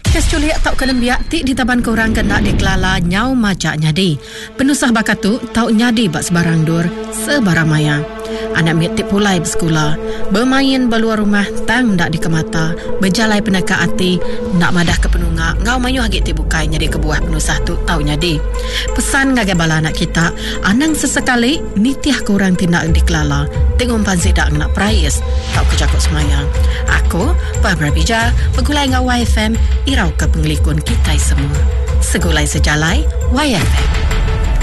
Kes culik tau kena biak ti di taban korang kena dikelala nyau macak nyadi. Penusah bakatu tau nyadi bak sebarang dur sebarang maya. Anak mitik pulai bersekolah, bermain beluar rumah tang dak dikemata, berjalai penaka hati, nak madah ke penunga, ngau mayu hagit ti bukai nyadi kebuah penusah tu tau nyadi. Pesan ngagai bala anak kita, anang sesekali nitiah korang tindak dikelala, tengok panzik dak nak prayes, tau kejakut semayang. Aku, Barbara Bija, pegulai ngau YFM, irau ke penglikun kita semua. Segulai sejalai, YFM.